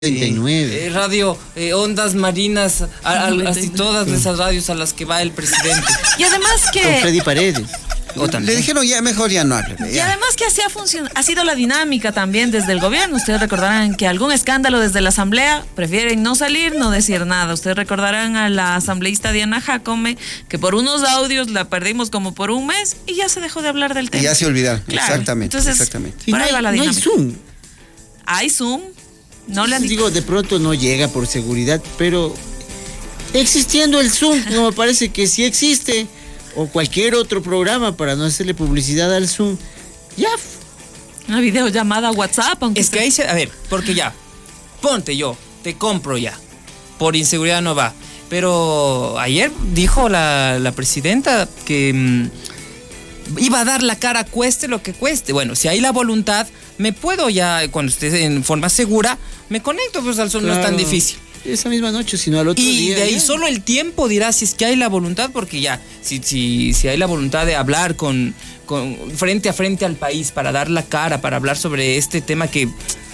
Radio Ondas Marinas, así todas esas radios a las que va el presidente. Y además que... Con Freddy Paredes. Le dijeron ya mejor ya no hable. Y además que así ha sido la dinámica también desde el gobierno. Ustedes recordarán que algún escándalo desde la asamblea prefieren no salir, no decir nada. Ustedes recordarán a la asambleísta Diana Jacome que por unos audios la perdimos como por un mes y ya se dejó de hablar del tema. Y ya se olvidaron, claro. Exactamente. Entonces, exactamente. Por ahí va la dinámica. No hay Zoom. Hay Zoom. No le han digo, de pronto no llega por seguridad, pero existiendo el Zoom, no me parece que sí existe, o cualquier otro programa para no hacerle publicidad al Zoom, ya. Una videollamada WhatsApp, aunque es que ahí se, a ver, porque ya, ponte yo, te compro ya, por inseguridad no va, pero ayer dijo la presidenta que iba a dar la cara cueste lo que cueste. Bueno, si hay la voluntad, me puedo ya, cuando esté en forma segura, me conecto, pues al Zoom claro. No es tan difícil. Esa misma noche, sino al otro día. Y de ahí ya. Solo el tiempo dirá si es que hay la voluntad, porque ya, si hay la voluntad de hablar con frente a frente al país, para dar la cara, para hablar sobre este tema que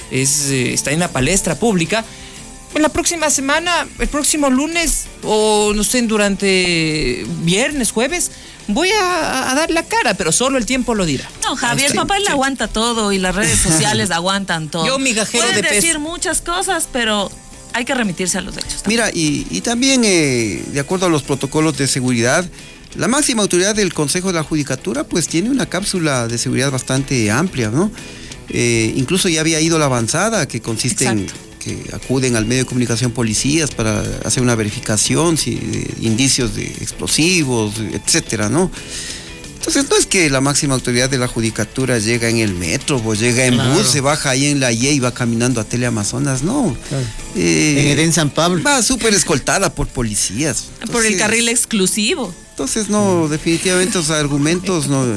está en la palestra pública, en la próxima semana, el próximo lunes, o no sé, durante viernes, jueves, voy a dar la cara, pero solo el tiempo lo dirá. No, Javier, papá le aguanta todo y las redes sociales aguantan todo. Yo, migajero de peso. Pueden decir muchas cosas, pero hay que remitirse a los hechos también. Mira, y también, de acuerdo a los protocolos de seguridad, la máxima autoridad del Consejo de la Judicatura, pues tiene una cápsula de seguridad bastante amplia, ¿no? Incluso ya había ido la avanzada, que consiste Exacto. en que acuden al medio de comunicación policías para hacer una verificación, de indicios de explosivos, etcétera, ¿no? Entonces no es que la máxima autoridad de la judicatura llega en el metro o llega en claro. bus, se baja ahí en la IE y va caminando a Teleamazonas, no. Claro. En Edén San Pablo. Va súper escoltada por policías. Entonces, por el carril exclusivo. Entonces no, definitivamente los argumentos no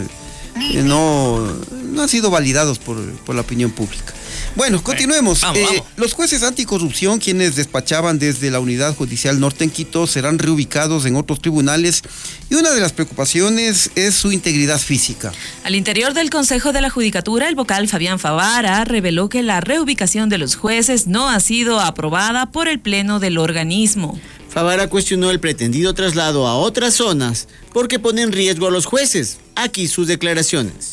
han sido validados por la opinión pública. Bueno, continuemos. Vamos. Los jueces anticorrupción, quienes despachaban desde la Unidad Judicial Norte en Quito, serán reubicados en otros tribunales y una de las preocupaciones es su integridad física. Al interior del Consejo de la Judicatura, el vocal Fabián Favara reveló que la reubicación de los jueces no ha sido aprobada por el Pleno del organismo. Favara cuestionó el pretendido traslado a otras zonas porque pone en riesgo a los jueces. Aquí sus declaraciones.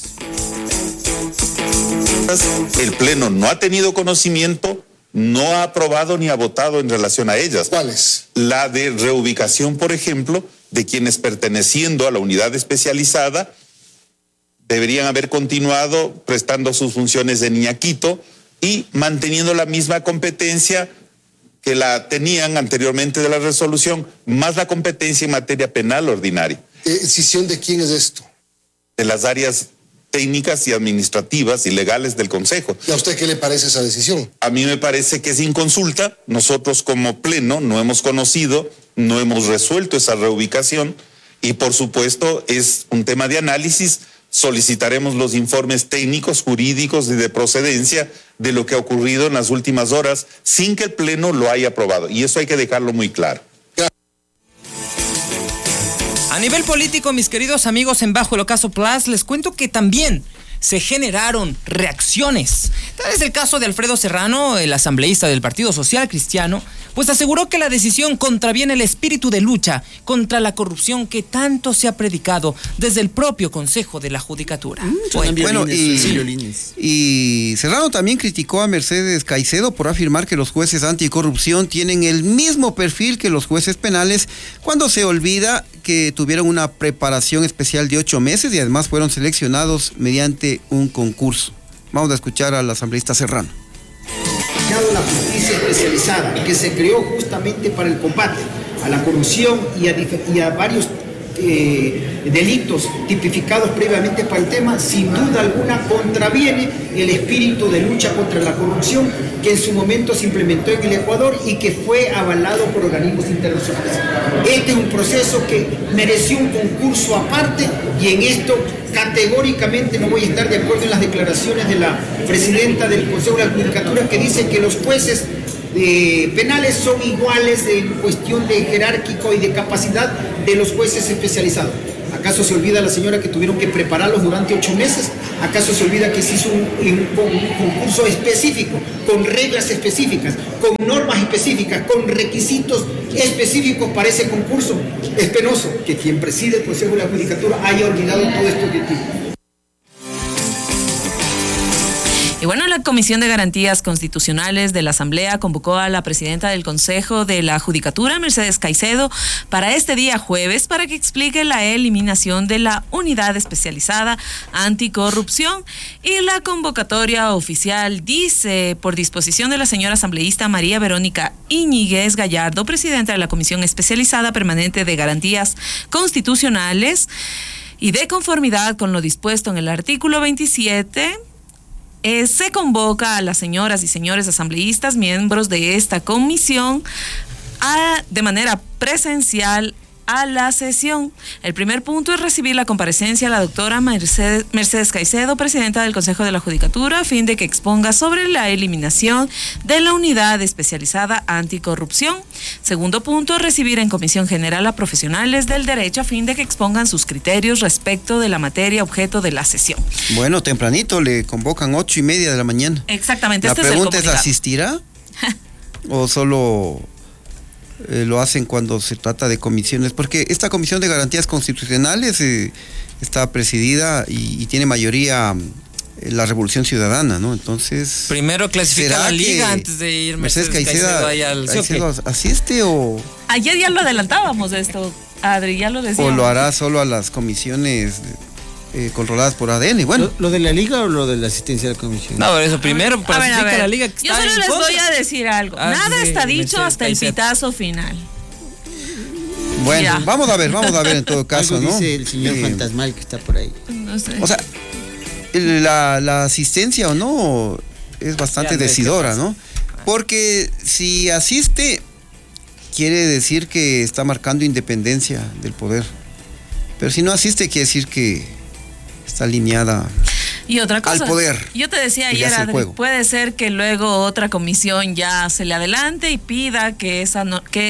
El Pleno no ha tenido conocimiento, no ha aprobado ni ha votado en relación a ellas. ¿Cuáles? La de reubicación, por ejemplo, de quienes perteneciendo a la unidad especializada deberían haber continuado prestando sus funciones en Iñaquito y manteniendo la misma competencia que la tenían anteriormente de la resolución, más la competencia en materia penal ordinaria. ¿Decisión de quién es esto? De las áreas técnicas y administrativas y legales del Consejo. ¿Y a usted qué le parece esa decisión? A mí me parece que es inconsulta. Nosotros como Pleno no hemos conocido, no hemos resuelto esa reubicación y por supuesto es un tema de análisis. Solicitaremos los informes técnicos, jurídicos y de procedencia de lo que ha ocurrido en las últimas horas sin que el Pleno lo haya aprobado. Y eso hay que dejarlo muy claro. A nivel político, mis queridos amigos en Bajo el Ocaso Plus, les cuento que también se generaron reacciones. Tal es el caso de Alfredo Serrano, el asambleísta del Partido Social Cristiano, pues aseguró que la decisión contraviene el espíritu de lucha contra la corrupción que tanto se ha predicado desde el propio Consejo de la Judicatura. Y Serrano también criticó a Mercedes Caicedo por afirmar que los jueces anticorrupción tienen el mismo perfil que los jueces penales, cuando se olvida que tuvieron una preparación especial de 8 meses y además fueron seleccionados mediante un concurso. Vamos a escuchar al asambleísta Serrano. La justicia especializada que se creó justamente para el combate a la corrupción y a varios delitos tipificados previamente para el tema, sin duda alguna contraviene el espíritu de lucha contra la corrupción que en su momento se implementó en el Ecuador y que fue avalado por organismos internacionales. Este es un proceso que mereció un concurso aparte y en esto categóricamente no voy a estar de acuerdo en las declaraciones de la presidenta del Consejo de la Judicatura que dice que los jueces penales son iguales en cuestión de jerárquico y de capacidad de los jueces especializados. ¿Acaso se olvida la señora que tuvieron que prepararlos durante 8 meses? ¿Acaso se olvida que se hizo un concurso específico, con reglas específicas, con normas específicas, con requisitos específicos para ese concurso? Es penoso que quien preside el Consejo de la Judicatura haya olvidado todo este objetivo. Y bueno, la Comisión de Garantías Constitucionales de la Asamblea convocó a la presidenta del Consejo de la Judicatura, Mercedes Caicedo, para este día jueves para que explique la eliminación de la Unidad Especializada Anticorrupción. Y la convocatoria oficial dice, por disposición de la señora asambleísta María Verónica Íñiguez Gallardo, presidenta de la Comisión Especializada Permanente de Garantías Constitucionales, y de conformidad con lo dispuesto en el artículo 27, se convoca a las señoras y señores asambleístas, miembros de esta comisión, de manera presencial a la sesión. El primer punto es recibir la comparecencia a la doctora Mercedes Caicedo, presidenta del Consejo de la Judicatura, a fin de que exponga sobre la eliminación de la Unidad Especializada Anticorrupción. Segundo punto, recibir en Comisión General a profesionales del derecho a fin de que expongan sus criterios respecto de la materia objeto de la sesión. Bueno, tempranito le convocan 8:30 de la mañana. Exactamente. La pregunta es, ¿asistirá? ¿O solo lo hacen cuando se trata de comisiones? Porque esta Comisión de Garantías Constitucionales está presidida y tiene mayoría la Revolución Ciudadana, ¿no? Entonces, primero clasifica la liga antes de ir Mercedes Caicedo ¿asiste o...? Ayer ya lo adelantábamos esto, Adri, ya lo decíamos. ¿O lo hará solo a las comisiones controladas por ADN? Bueno, ¿Lo de la liga o lo de la asistencia de la comisión? No, eso primero clasifica la liga que yo está solo en les contra. voy a decir algo. Nada está dicho hasta el pitazo final. Bueno, Ya. vamos a ver en todo caso, Algo ¿no? dice el señor fantasmal que está por ahí. No sé. O sea, la asistencia o no es bastante Ya, decidora, ¿no? Porque si asiste, quiere decir que está marcando independencia del poder. Pero si no asiste, quiere decir que está alineada Y otra cosa, al poder. yo te decía Y ayer, hace el Adri, juego. puede ser que luego otra comisión ya se le adelante y pida que esa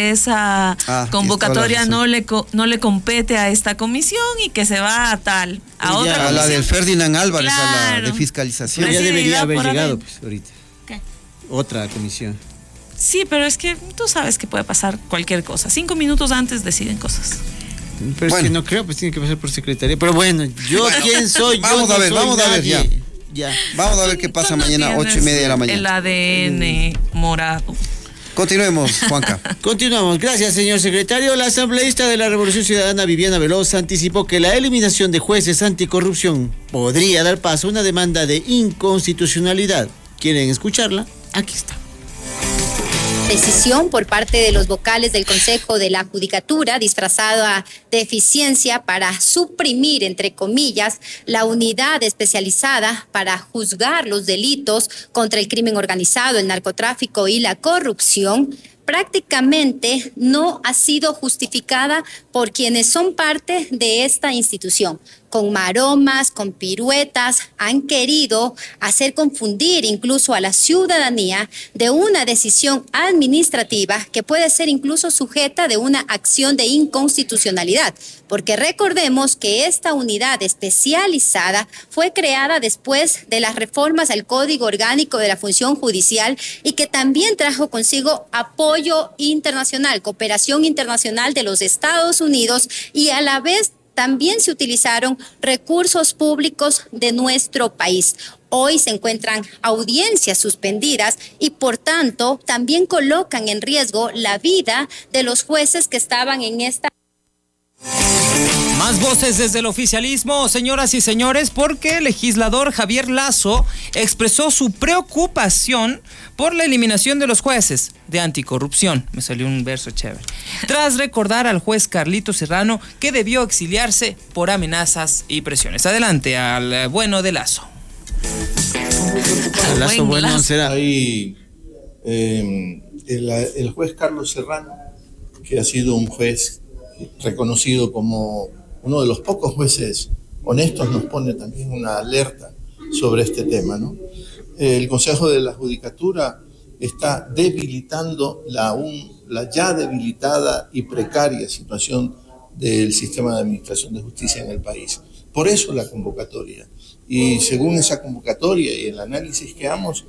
convocatoria tienes toda la no le compete a esta comisión y que se va a tal, a Pero otra ya, a comisión. la del Ferdinand Álvarez, a la Claro. de fiscalización. Pero ya Presidida debería haber por llegado, ADN. pues, ahorita. ¿Qué? Otra comisión. Sí, pero es que tú sabes que puede pasar cualquier cosa. 5 minutos antes deciden cosas. Pero Bueno. es que no creo, pues tiene que pasar por secretaría. Pero bueno, ¿quién soy? Vamos Yo a no ver, soy vamos a ver, nadie. Ya. Vamos a ver qué pasa Tú no mañana, tienes 8:30 de la mañana. El ADN morado. Continuemos, Juanca. Continuamos. Gracias, señor secretario. La asambleísta de la Revolución Ciudadana, Viviana Veloz, anticipó que la eliminación de jueces anticorrupción podría dar paso a una demanda de inconstitucionalidad. ¿Quieren escucharla? Aquí está. Decisión por parte de los vocales del Consejo de la Judicatura disfrazada de eficiencia para suprimir, entre comillas, la unidad especializada para juzgar los delitos contra el crimen organizado, el narcotráfico y la corrupción, prácticamente no ha sido justificada por quienes son parte de esta institución. Con maromas, con piruetas, han querido hacer confundir incluso a la ciudadanía de una decisión administrativa que puede ser incluso sujeta de una acción de inconstitucionalidad, porque recordemos que esta unidad especializada fue creada después de las reformas al Código Orgánico de la Función Judicial y que también trajo consigo apoyo internacional, cooperación internacional de los Estados Unidos, y a la vez también se utilizaron recursos públicos de nuestro país. Hoy se encuentran audiencias suspendidas y por tanto también colocan en riesgo la vida de los jueces que estaban en esta. Más voces desde el oficialismo, señoras y señores, porque el legislador Javier Lazo expresó su preocupación por la eliminación de los jueces de anticorrupción. Me salió un verso chévere. Tras recordar al juez Carlito Serrano que debió exiliarse por amenazas y presiones. Adelante al bueno de Lazo. Lazo bueno Lazo. será. Ahí el juez Carlos Serrano, que ha sido un juez reconocido como uno de los pocos jueces honestos, nos pone también una alerta sobre este tema, ¿no? El Consejo de la Judicatura está debilitando la ya debilitada y precaria situación del sistema de administración de justicia en el país. Por eso la convocatoria, Y según esa convocatoria y el análisis que hagamos,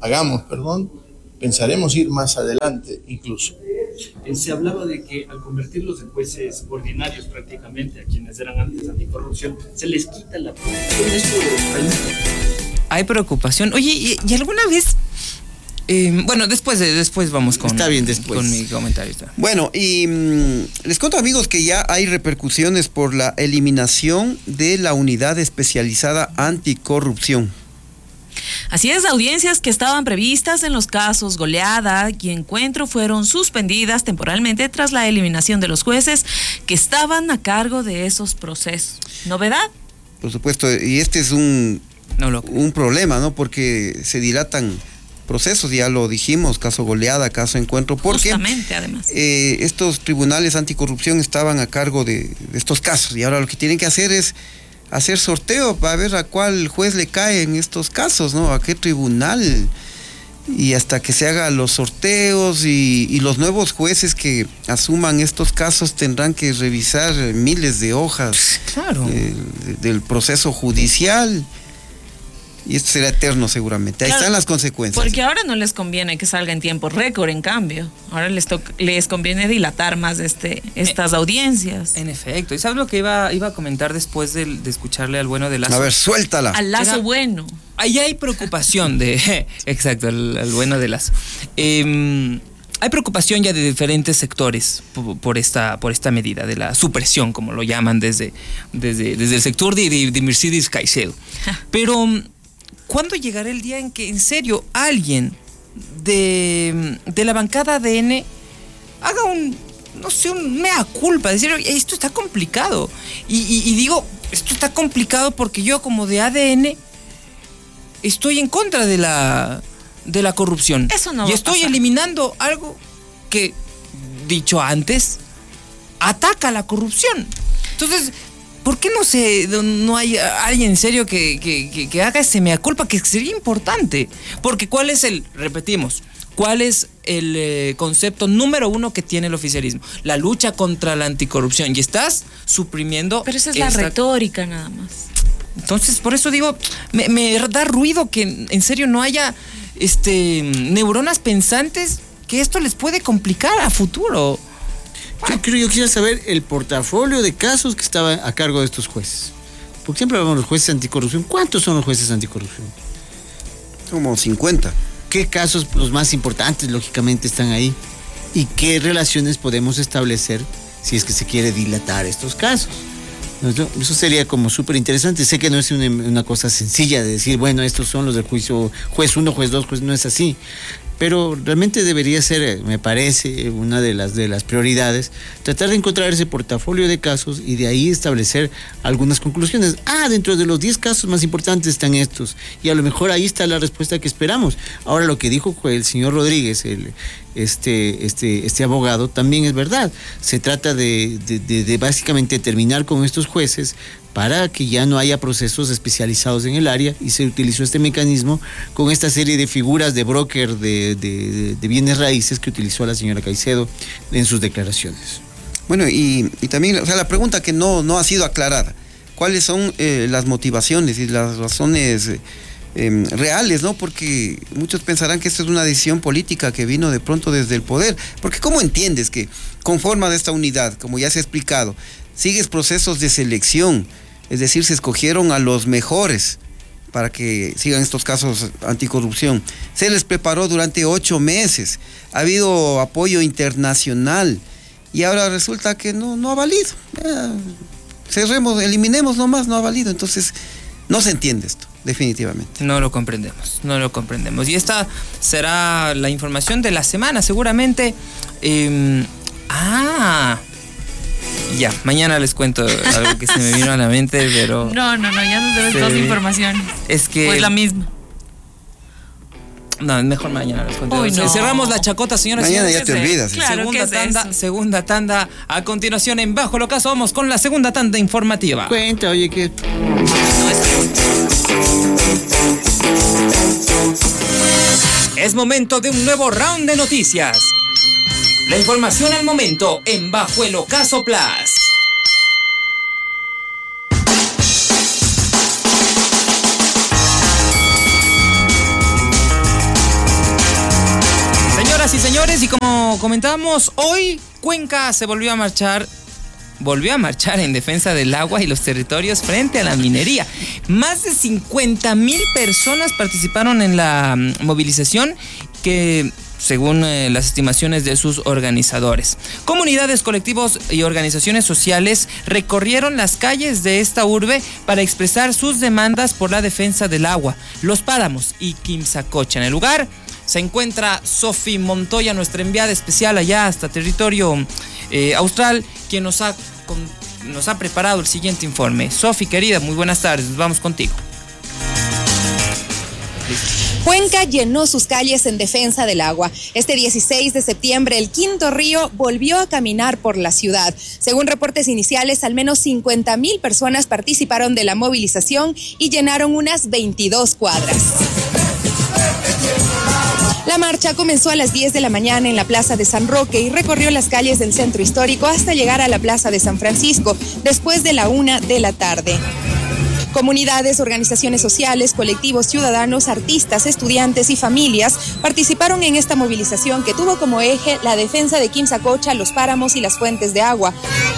pensaremos ir más adelante incluso. Se hablaba de que al convertirlos en jueces ordinarios prácticamente a quienes eran antes anticorrupción, se les quita la protección. Esto hay preocupación. Oye, ¿y alguna vez? Bueno, después vamos con, está bien, después. Con mi comentario. Bueno, y les cuento, amigos, que ya hay repercusiones por la eliminación de la unidad especializada anticorrupción. Así es, audiencias que estaban previstas en los casos Goleada y Encuentro fueron suspendidas temporalmente tras la eliminación de los jueces que estaban a cargo de esos procesos. ¿Novedad? Por supuesto, y este es un problema, ¿no? Porque se dilatan procesos, ya lo dijimos, caso Goleada, caso Encuentro, porque justamente, además, estos tribunales anticorrupción estaban a cargo de estos casos y ahora lo que tienen que hacer es hacer sorteo para ver a cuál juez le cae en estos casos, ¿no? A qué tribunal, y hasta que se hagan los sorteos y los nuevos jueces que asuman estos casos tendrán que revisar miles de hojas, claro, del proceso judicial. Y esto será eterno seguramente. Ahí están las consecuencias. Porque ahora no les conviene que salga en tiempo récord, en cambio. Ahora les conviene dilatar más estas audiencias. En efecto. ¿Y sabes lo que iba a comentar después de escucharle al bueno de Lazo? A ver, suéltala. Al Lazo bueno. Ahí hay preocupación de... Exacto, al bueno de Lazo. Hay preocupación ya de diferentes sectores por esta medida de la supresión, como lo llaman desde el sector de Mercedes Caicedo. Pero... ¿cuándo llegará el día en que, en serio, alguien de la bancada ADN haga un mea culpa? Decir, esto está complicado. Y digo, esto está complicado porque yo, como de ADN, estoy en contra de la corrupción. Eso no va a estoy pasar. Eliminando algo que, dicho antes, ataca la corrupción. Entonces... ¿por qué no hay alguien en serio que haga ese mea culpa, que sería importante? Porque ¿cuál es el concepto número uno que tiene el oficialismo? La lucha contra la anticorrupción. Y estás suprimiendo... pero esa es la retórica nada más. Entonces, por eso digo, me da ruido que en serio no haya neuronas pensantes que esto les puede complicar a futuro. Yo quisiera saber el portafolio de casos que estaba a cargo de estos jueces. Porque siempre hablamos de los jueces anticorrupción. ¿Cuántos son los jueces anticorrupción? Como 50. ¿Qué casos, los más importantes, lógicamente, están ahí? ¿Y qué relaciones podemos establecer si es que se quiere dilatar estos casos? Eso sería como súper interesante. Sé que no es una cosa sencilla de decir, bueno, estos son los del juicio juez 1, juez 2, juez, no es así. Pero realmente debería ser, me parece, una de las prioridades, tratar de encontrar ese portafolio de casos y de ahí establecer algunas conclusiones. Dentro de los 10 casos más importantes están estos, y a lo mejor ahí está la respuesta que esperamos. Ahora, lo que dijo el señor Rodríguez, este abogado, también es verdad. Se trata de básicamente terminar con estos jueces para que ya no haya procesos especializados en el área, y se utilizó este mecanismo con esta serie de figuras de broker de bienes raíces que utilizó la señora Caicedo en sus declaraciones. Bueno, y también, o sea, la pregunta que no ha sido aclarada, ¿cuáles son las motivaciones y las razones reales, ¿no? Porque muchos pensarán que esto es una decisión política que vino de pronto desde el poder, porque ¿cómo entiendes que conforma de esta unidad, como ya se ha explicado, sigues procesos de selección? Es decir, se escogieron a los mejores para que sigan estos casos anticorrupción. Se les preparó durante 8 meses. Ha habido apoyo internacional y ahora resulta que no ha valido. Cerremos, eliminemos nomás, no ha valido. Entonces, no se entiende esto, definitivamente. No lo comprendemos. Y esta será la información de la semana, seguramente. Ya, mañana les cuento algo que se me vino a la mente, pero... No, ya nos debes toda la información. Es que... pues la misma. No, mejor mañana les cuento. Uy, no. Cerramos la chacota, señoras y señores. señores. Mañana ya te olvidas. Claro, segunda tanda. A continuación, en Bajo el Ocaso, vamos con la segunda tanda informativa. Cuenta, oye, que... Es momento de un nuevo round de noticias. La información al momento en Bajo el Ocaso Plus. Señoras y señores, y como comentábamos, hoy Cuenca se volvió a marchar en defensa del agua y los territorios frente a la minería. Más de 50,000 personas participaron en la movilización que, según las estimaciones de sus organizadores, comunidades, colectivos y organizaciones sociales recorrieron las calles de esta urbe para expresar sus demandas por la defensa del agua, los páramos y Quimsacocha. En el lugar se encuentra Sofi Montoya, nuestra enviada especial allá hasta territorio austral, quien nos ha preparado el siguiente informe. Sofi, querida, muy buenas tardes, vamos contigo. Cuenca llenó sus calles en defensa del agua. Este 16 de septiembre, el Quinto Río volvió a caminar por la ciudad. Según reportes iniciales, al menos 50,000 personas participaron de la movilización y llenaron unas 22 cuadras. La marcha comenzó a las 10 de la mañana en la Plaza de San Roque y recorrió las calles del centro histórico hasta llegar a la Plaza de San Francisco, después de la 1 de la tarde. Comunidades, organizaciones sociales, colectivos ciudadanos, artistas, estudiantes y familias participaron en esta movilización que tuvo como eje la defensa de Quimsacocha, los páramos y las fuentes de agua.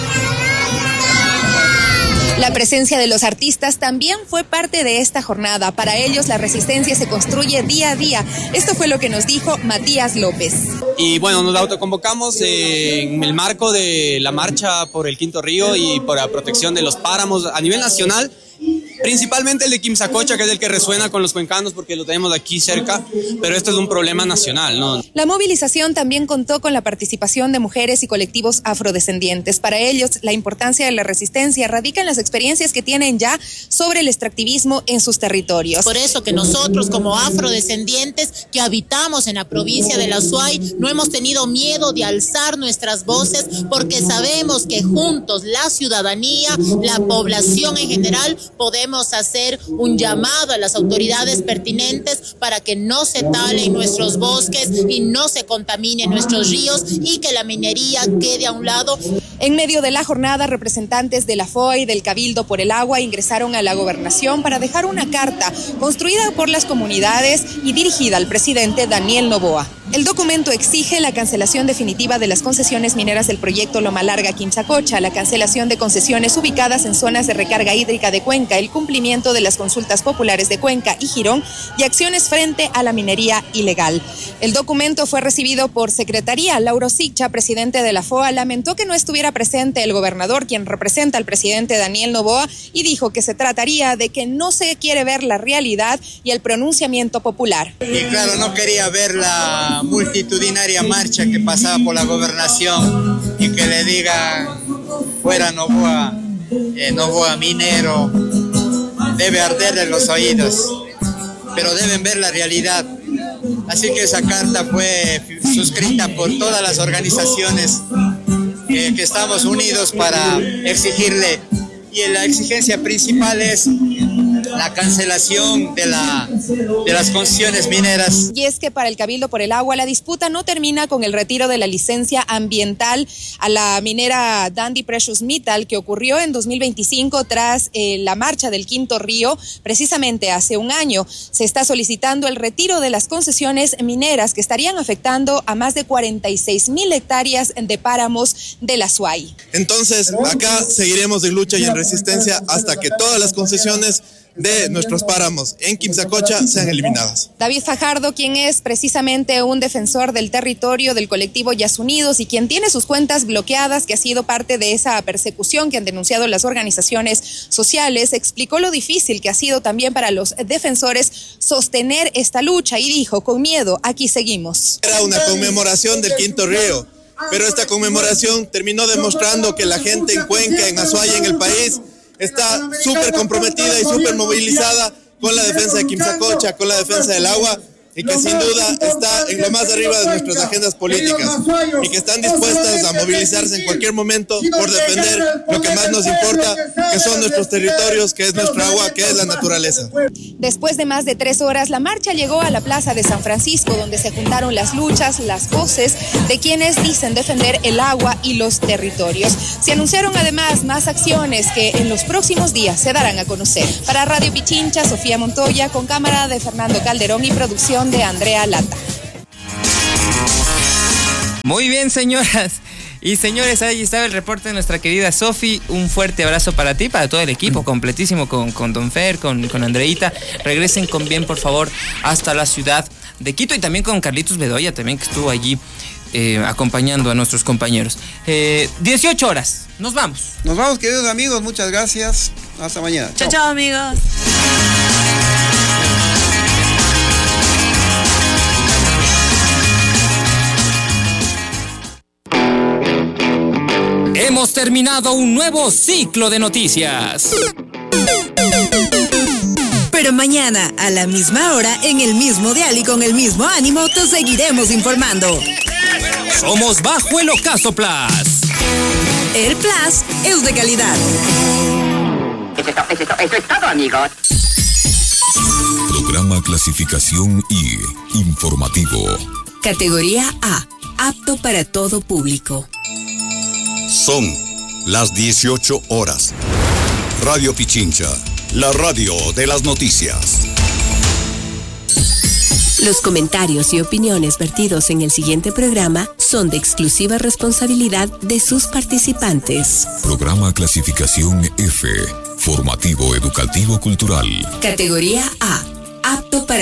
La presencia de los artistas también fue parte de esta jornada. Para ellos, la resistencia se construye día a día. Esto fue lo que nos dijo Matías López. Y bueno, nos autoconvocamos en el marco de la marcha por el Quinto Río y por la protección de los páramos a nivel nacional. Principalmente el de Quimsacocha, que es el que resuena con los cuencanos porque lo tenemos aquí cerca, pero esto es un problema nacional, ¿no? La movilización también contó con la participación de mujeres y colectivos afrodescendientes. Para ellos, la importancia de la resistencia radica en las experiencias que tienen ya sobre el extractivismo en sus territorios. Por eso que nosotros, como afrodescendientes que habitamos en la provincia de la Azuay, no hemos tenido miedo de alzar nuestras voces porque sabemos que juntos, la ciudadanía, la población en general, podemos hacer un llamado a las autoridades pertinentes para que no se talen nuestros bosques y no se contaminen nuestros ríos y que la minería quede a un lado. En medio de la jornada, representantes de la FOA y del Cabildo por el Agua ingresaron a la gobernación para dejar una carta construida por las comunidades y dirigida al presidente Daniel Noboa. El documento exige la cancelación definitiva de las concesiones mineras del proyecto Loma Larga Quimsacocha, la cancelación de concesiones ubicadas en zonas de recarga hídrica de Cuenca, el cumplimiento de las consultas populares de Cuenca y Girón y acciones frente a la minería ilegal. El documento fue recibido por secretaría. Lauro Siccha, presidente de la FOA, lamentó que no estuviera presente el gobernador, quien representa al presidente Daniel Noboa, y dijo que se trataría de que no se quiere ver la realidad y el pronunciamiento popular. Y claro, no quería ver la multitudinaria marcha que pasaba por la gobernación y que le digan fuera Noboa, Noboa minero, debe arderle los oídos, pero deben ver la realidad. Así que esa carta fue suscrita por todas las organizaciones que estamos unidos para exigirle, y la exigencia principal es la cancelación de las concesiones mineras. Y es que para el Cabildo por el Agua, la disputa no termina con el retiro de la licencia ambiental a la minera Dundee Precious Metal, que ocurrió en 2025 tras la marcha del Quinto Río. Precisamente hace un año se está solicitando el retiro de las concesiones mineras que estarían afectando a más de 46,000 hectáreas de páramos de la Azuay. Entonces, acá seguiremos en lucha y en resistencia hasta que todas las concesiones de nuestros páramos en Quimsacocha sean eliminadas. David Fajardo, quien es precisamente un defensor del territorio del colectivo Yasunidos y quien tiene sus cuentas bloqueadas, que ha sido parte de esa persecución que han denunciado las organizaciones sociales, explicó lo difícil que ha sido también para los defensores sostener esta lucha y dijo: con miedo, aquí seguimos. Era una conmemoración del Quinto Río, pero esta conmemoración terminó demostrando que la gente en Cuenca, en Azuay, en el país, está súper comprometida y súper movilizada con la defensa de Quimsacocha, con la defensa del agua, y que sin duda está en lo más arriba de nuestras agendas políticas y que están dispuestas a movilizarse en cualquier momento por defender lo que más nos importa, que son nuestros territorios, que es nuestra agua, que es la naturaleza. Después de más de 3 horas, la marcha llegó a la Plaza de San Francisco, donde se juntaron las luchas, las voces de quienes dicen defender el agua y los territorios. Se anunciaron además más acciones que en los próximos días se darán a conocer. Para Radio Pichincha, Sofía Montoya, con cámara de Fernando Calderón y producción de Andrea Lata. Muy bien, señoras y señores, ahí estaba el reporte de nuestra querida Sofi. Un fuerte abrazo para ti, para todo el equipo, completísimo, con Don Fer, con Andreita. Regresen con bien, por favor, hasta la ciudad de Quito, y también con Carlitos Bedoya, también, que estuvo allí acompañando a nuestros compañeros. 18 horas, nos vamos. Nos vamos, queridos amigos, muchas gracias. Hasta mañana. Chao, chao, amigos. Hemos terminado un nuevo ciclo de noticias. Pero mañana, a la misma hora, en el mismo dial y con el mismo ánimo, te seguiremos informando. Somos Bajo el Ocaso Plus. El Plus es de calidad. Eso es todo, amigos. Programa Clasificación I, informativo. Categoría A, apto para todo público. Son las 18 horas. Radio Pichincha, la radio de las noticias. Los comentarios y opiniones vertidos en el siguiente programa son de exclusiva responsabilidad de sus participantes. Programa Clasificación F, formativo educativo cultural. Categoría A, apto para